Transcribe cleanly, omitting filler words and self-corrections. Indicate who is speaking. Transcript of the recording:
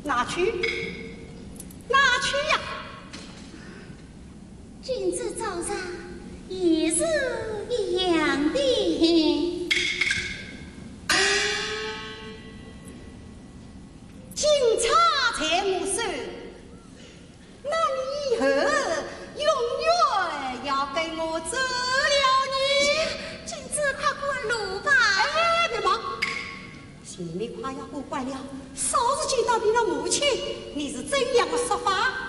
Speaker 1: 哪去？哪去呀？
Speaker 2: 今日早上也是一样的。
Speaker 1: 警察才没收，那你以后永远要跟我走了你。
Speaker 2: 君子快过路吧。
Speaker 1: 哎，别忙，前面快要过关了，稍时见到你的母亲，你是怎样的说法？